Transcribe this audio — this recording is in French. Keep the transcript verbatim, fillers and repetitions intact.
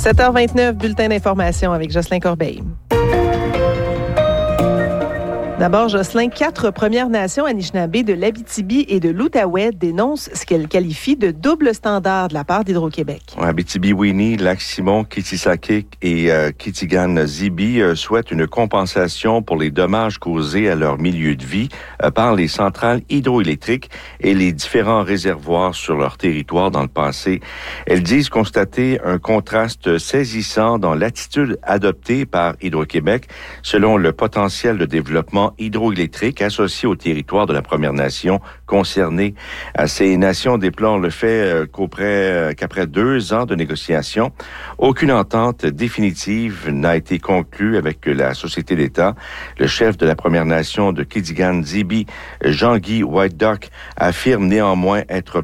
sept heures vingt-neuf, bulletin d'information avec Jocelyn Corbeil. D'abord, Jocelyn, quatre Premières Nations Anishinaabe de l'Abitibi et de l'Outaouais dénoncent ce qu'elles qualifient de double standard de la part d'Hydro-Québec. Abitibi-Winnie, Lac-Simon, Kitsisakik et euh, Kitigan-Zibi euh, souhaitent une compensation pour les dommages causés à leur milieu de vie euh, par les centrales hydroélectriques et les différents réservoirs sur leur territoire dans le passé. Elles disent constater un contraste saisissant dans l'attitude adoptée par Hydro-Québec selon le potentiel de développement hydroélectrique associé au territoire de la Première Nation concernée. Ces nations déplorent le fait qu'auprès, qu'après deux ans de négociations, aucune entente définitive n'a été conclue avec la Société d'État. Le chef de la Première Nation de Kitigan-Zibi, Jean-Guy White Duck, affirme néanmoins être